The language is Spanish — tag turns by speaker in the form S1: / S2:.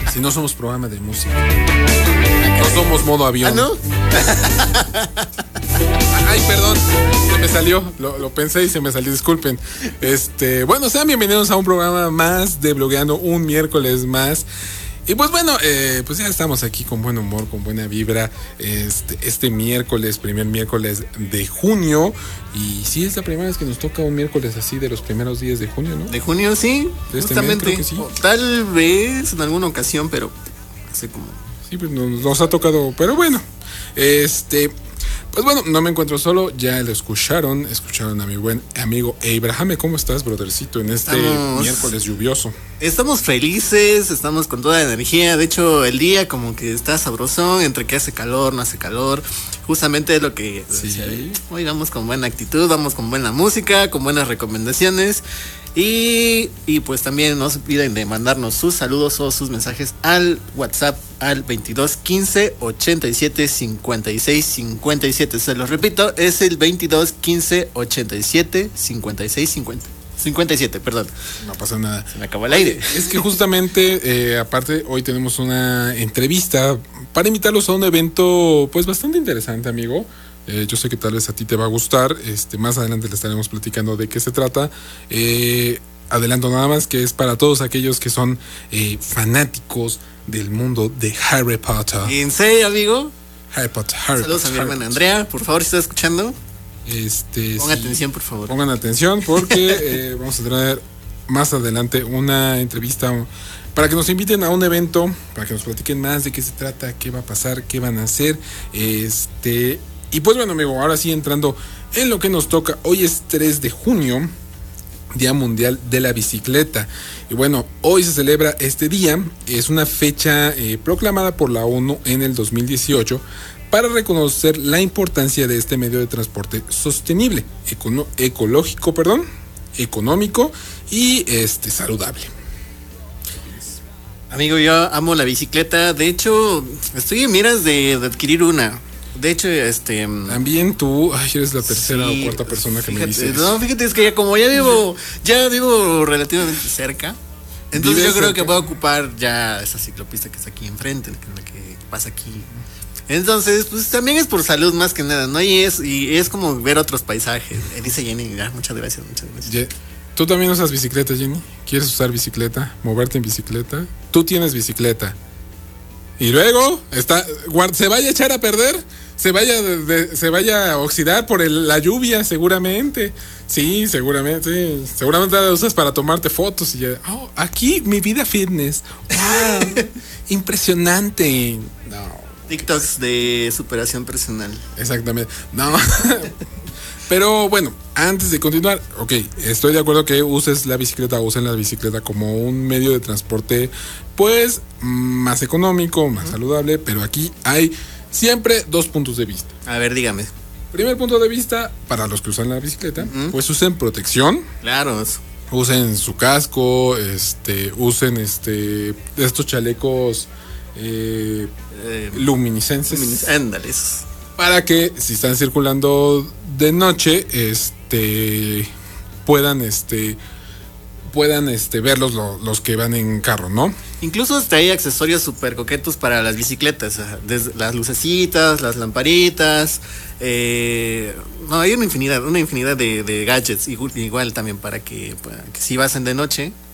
S1: Si no somos programa de música. No somos modo avión.
S2: ¿Ah, no?
S1: Ay, perdón, se me salió, lo pensé y se me salió, disculpen. Bueno, sean bienvenidos a un programa más de Blogueando, un miércoles más. Y pues bueno, pues ya estamos aquí con buen humor, con buena vibra, este miércoles, primer miércoles de junio. Y sí, es la primera vez que nos toca un miércoles así de los primeros días de junio, ¿no?
S2: De junio, sí,
S1: De
S2: justamente.
S1: Mes, creo que sí.
S2: O tal vez en alguna ocasión, pero hace como...
S1: Sí, pues nos ha tocado, pero bueno, pues bueno, no me encuentro solo, ya lo escucharon a mi buen amigo Abraham. ¿Cómo estás, brothercito, en este miércoles lluvioso?
S2: Estamos felices, estamos con toda la energía. De hecho, el día como que está sabrosón, entre que hace calor, no hace calor. Justamente es lo que decía, hoy vamos con buena actitud, vamos con buena música, con buenas recomendaciones. Y pues también no se olviden de mandarnos sus saludos o sus mensajes al WhatsApp al 22 15 87 56 57. Se los repito, es el 22 15 87 56 57, perdón.
S1: No pasa nada.
S2: Se me acabó el aire.
S1: Es que justamente, aparte, hoy tenemos una entrevista para invitarlos a un evento pues bastante interesante, amigo. Yo sé que tal vez a ti te va a gustar. Más adelante le estaremos platicando de qué se trata. Adelanto nada más que es para todos aquellos que son fanáticos del mundo de Harry Potter.
S2: ¿En serio, amigo?
S1: Harry Potter.
S2: Saludos a mi hermana Andrea. Por favor, si está escuchando, pongan
S1: sí,
S2: atención, por favor.
S1: Pongan atención porque vamos a tener más adelante una entrevista para que nos inviten a un evento, para que nos platiquen más de qué se trata, qué va a pasar, qué van a hacer. Y pues bueno, amigo, ahora sí entrando en lo que nos toca. Hoy es 3 de junio, Día Mundial de la Bicicleta. Y bueno, hoy se celebra este día. Es una fecha proclamada por la ONU en el 2018 para reconocer la importancia de este medio de transporte sostenible, económico y saludable.
S2: Amigo, yo amo la bicicleta. De hecho, estoy en miras de adquirir una. De hecho,
S1: También tú, eres la tercera o cuarta persona que me dices.
S2: No, fíjate, es que como ya vivo relativamente cerca. Entonces yo creo que voy a ocupar ya esa ciclopista que está aquí enfrente, la que pasa aquí. Entonces, pues también es por salud más que nada, ¿no? Y es como ver otros paisajes. Dice Jenny, muchas gracias.
S1: ¿Tú también usas bicicleta, Jenny? ¿Quieres usar bicicleta? ¿Moverte en bicicleta? Tú tienes bicicleta. Y luego se vaya a echar a perder, se vaya a oxidar por la lluvia, seguramente. Sí, seguramente. Seguramente la usas para tomarte fotos y ya. Aquí mi vida fitness. Wow, impresionante. No.
S2: TikToks de superación personal.
S1: Exactamente. No. Pero bueno, antes de continuar, ok, estoy de acuerdo que usen la bicicleta como un medio de transporte pues más económico, más saludable, pero aquí hay siempre dos puntos de vista.
S2: A ver, dígame.
S1: Primer punto de vista, para los que usan la bicicleta, pues usen protección.
S2: Claro.
S1: Usen su casco, usen estos chalecos luminiscentes.
S2: Ándales.
S1: Para que si están circulando de noche, puedan verlos los que van en carro, ¿no?
S2: Incluso hasta hay accesorios súper coquetos para las bicicletas, desde las lucecitas, las lamparitas, hay una infinidad de gadgets, igual también para que si vas en de noche,